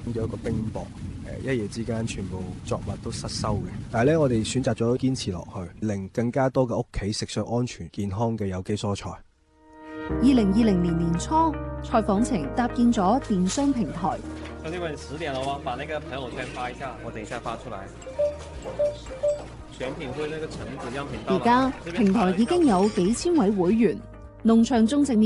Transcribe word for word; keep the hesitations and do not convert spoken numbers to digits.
有一個冰雹，誒一夜之間全部作物都失收嘅。但係咧，我哋選擇咗堅持落去，令更加多嘅屋企食上安全健康嘅有機蔬菜。 二零二零年年初，蔡訪晴搭建咗電商平台。 兄弟們，十點了喎，把那個朋友圈發一下，我等一下發出來。選品會那個橙子樣品到。 而家平台已經有幾千位會員，農場種植面